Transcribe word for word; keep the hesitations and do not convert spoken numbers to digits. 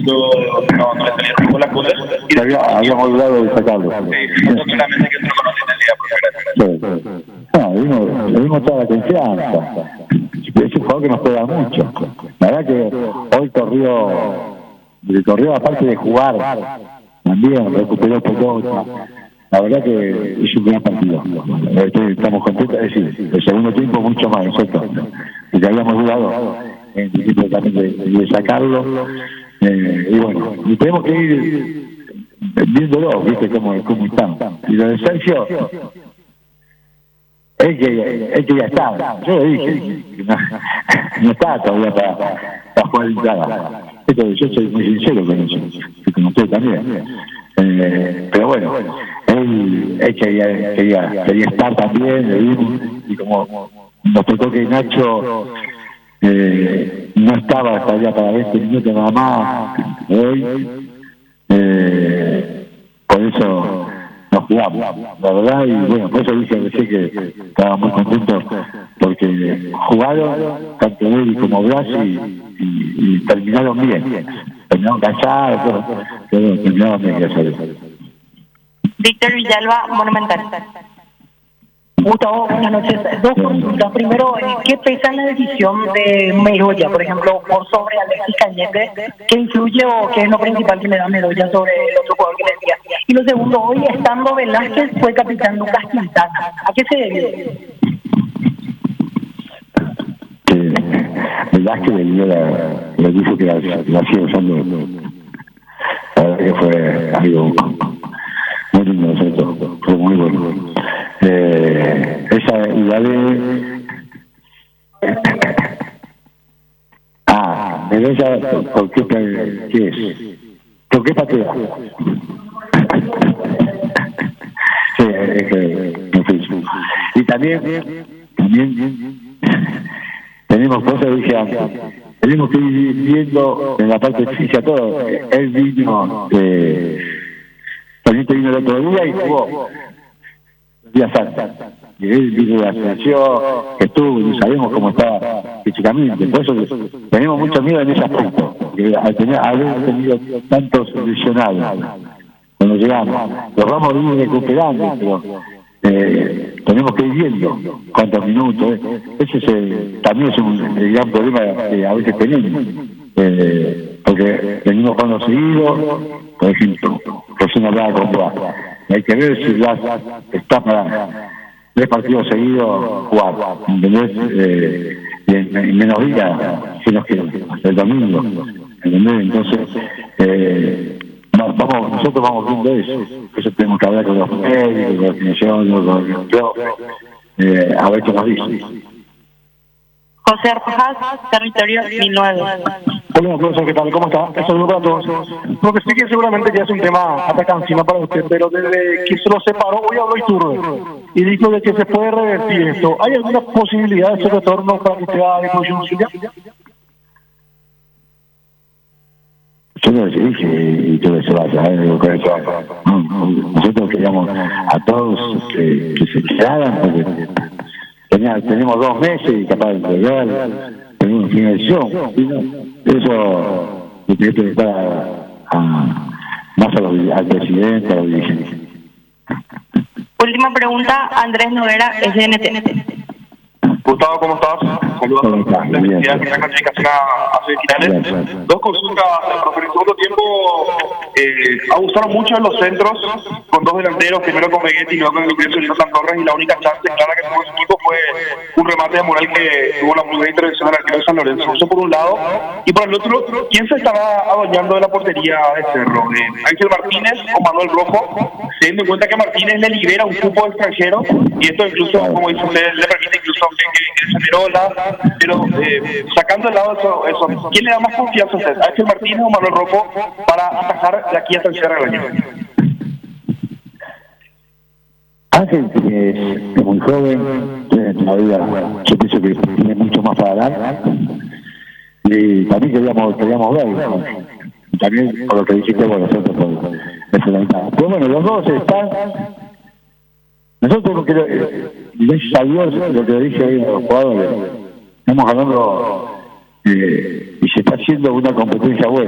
segundo no, no le salía tiempo las cosas. Y había, habíamos olvidado de sacarlo. Sí, no solamente que entró con intensidad, sí, sí. No, le dimos, le dimos toda la confianza. Es un jugador que nos juega mucho. La verdad que hoy corrió, corrió aparte de jugar, también recuperó pelota. La verdad que es un gran partido. Estamos contentos, es decir, el segundo tiempo mucho más nosotros, porque habíamos dudado en el también de, de sacarlo. Eh, y bueno, y tenemos que ir viéndolo, viste cómo, cómo están. Y lo de Sergio, es que, es que ya está, yo lo dije, no, no está todavía para, para jugar entrada. Esto, yo soy muy sincero con eso, y con usted también. Eh, pero bueno, él, él quería, quería, quería estar también, le dimos, y como nos tocó que Nacho eh, no estaba todavía para veinte minutos nada más hoy, eh, por eso nos jugamos, la verdad, y bueno, por eso dije recién que estaba muy contento, porque jugaron tanto él como Blas y, y, y terminaron bien, terminaron cansados, pero, pero terminaron bien, gracias a Dios. Víctor Villalba, Monumental. Gustavo, buenas noches. Dos consultas. Primero, ¿qué pesa en la decisión de Meroya, por ejemplo, por sobre Alexis Cañete? ¿Qué influye o qué es lo principal que le da Meroya sobre el otro jugador que le decía? Y lo segundo, hoy estando Velázquez fue capitán Lucas Quintana. ¿A qué se debe? Eh, Velázquez le dio la, le dijo que la, la hacía usando. La verdad que fue algo muy lindo nosotros, fue muy bueno. Eh, esa y la de ah, de ella, ¿por qué, qué es? ¿Por qué patea? Sí, es que no fui. Y también, también tenemos cosas, dije antes, tenemos que ir viendo en la parte física todo. Él vino, eh, también vino el otro día y jugó. Día Santa. Y él vino de la selección, que estuvo, y sabemos cómo está físicamente. Por eso tenemos mucho miedo en ese aspecto. Porque al tener, haber tenido tantos lesionados, cuando llegamos, los vamos a ir recuperando, pero eh, tenemos que ir viendo cuántos minutos. ¿eh? Ese es el, también es un el gran problema que a veces tenemos. Eh, porque venimos con los seguidos, por ejemplo, recién hablaba con Blas. Hay que ver si Blas está para tres partidos seguidos jugar, ¿entendés? Eh, y en, en menos días, si nos queda, hasta el domingo, ¿entendés? Entonces, eh, no, vamos, nosotros vamos viendo eso, eso tenemos que hablar con los médicos, con la definición, con los profes, eh, a ver qué nos dicen. José Rojas, Territorio mil novecientos. Hola, profesor, ¿qué tal? ¿Cómo está? Eso es para todos. Lo que sí que seguramente ya es un tema atacancino para usted, pero desde que se lo separó, hoy habló Iturbe y dijo de que se puede revertir esto. ¿Hay alguna posibilidad de ese retorno para que sea de inclusión suya? Yo no decidí que Iturbe se vaya, ¿eh? Que se vaya. No, nosotros queríamos a todos que, que se quedaran, porque tenía, tenemos dos meses y capaz de llegar, tenemos una finalización. Eso le tiene que estar a, a, más a los, al presidente, a los dirigentes. Última pregunta, Andrés Noguera, S N T. Gustavo, ¿cómo estás? Saludos a la felicidad que está clasificación a semifinales. Dos consultas, profe. En el segundo tiempo eh, abusaron mucho en los centros con dos delanteros, primero con Vegetti y luego con el ingreso de Jonathan Torres, y la única chance clara que tuvo su equipo fue un remate de Moral que tuvo la muy buena intervención del arquero de San Lorenzo. Eso por un lado. Y por el otro, ¿quién se estaba adueñando de la portería de Cerro? Eh, ¿Ángel Martínez o Manuel Rojo? Teniendo en cuenta que Martínez le libera un cupo extranjero, y esto incluso, como dice usted, le permite incluso que, que, que se Merola, pero eh, sacando de lado eso, eso, ¿quién le da más confianza a usted? ¿Ángel Martínez o Manuel Rojo para atajar de aquí hasta el cierre del año? Ángel es, es muy joven, tiene todavía, yo pienso que tiene mucho más para dar, y también queríamos, queríamos ver, ¿no? También por lo que dijiste, bueno, nosotros por eso la mitad. Pero bueno, los dos están, nosotros creo, eh, gracias a Dios, lo que dije ahí a los jugadores, estamos ganando eh, y se está haciendo una competencia buena.